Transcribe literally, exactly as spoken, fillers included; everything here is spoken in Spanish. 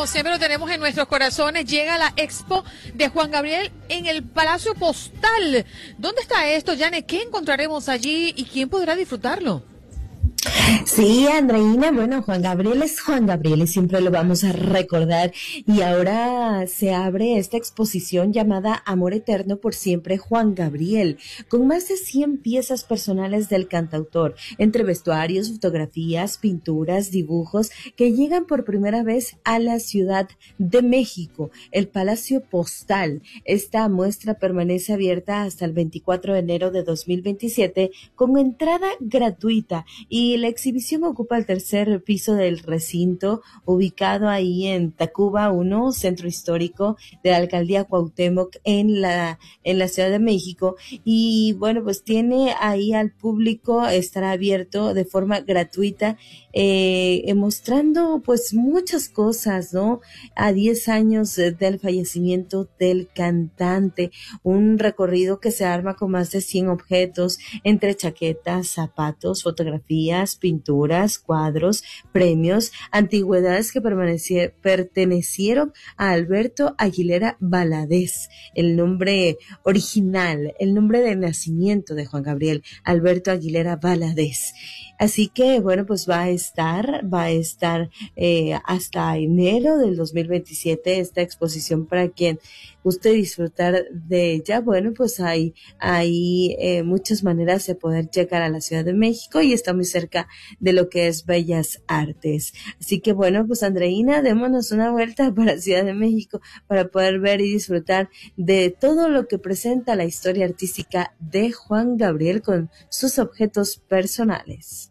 como siempre lo tenemos en nuestros corazones, llega la expo de Juan Gabriel en el Palacio Postal. ¿Dónde está esto, Janet? ¿Qué encontraremos allí y quién podrá disfrutarlo? Sí, Andreina, bueno, Juan Gabriel es Juan Gabriel y siempre lo vamos a recordar. Y ahora se abre esta exposición llamada Amor Eterno por Siempre Juan Gabriel, con más de cien piezas personales del cantautor, entre vestuarios, fotografías, pinturas, dibujos, que llegan por primera vez a la Ciudad de México, el Palacio Postal. Esta muestra permanece abierta hasta el veinticuatro de enero de dos mil veintisiete con entrada gratuita y la exhibición ocupa el tercer piso del recinto, ubicado ahí en Tacuba uno, centro histórico de la alcaldía Cuauhtémoc en la, en la Ciudad de México. Y bueno, pues tiene ahí al público, estará abierto de forma gratuita, eh, mostrando pues muchas cosas, ¿no? A diez años del fallecimiento del cantante, un recorrido que se arma con más de cien objetos, entre chaquetas, zapatos, fotografías, pinturas, cuadros, premios, antigüedades que pertenecieron a Alberto Aguilera Valadez, el nombre original, el nombre de nacimiento de Juan Gabriel, Alberto Aguilera Valadez. Así que, bueno, pues va a estar, va a estar eh, hasta enero del dos mil veintisiete esta exposición para quien guste disfrutar de ella. Bueno, pues hay, hay eh, muchas maneras de poder llegar a la Ciudad de México y está muy cerca de lo que es Bellas Artes. Así que, bueno, pues Andreina, démonos una vuelta para Ciudad de México para poder ver y disfrutar de todo lo que presenta la historia artística de Juan Gabriel con sus objetos personales.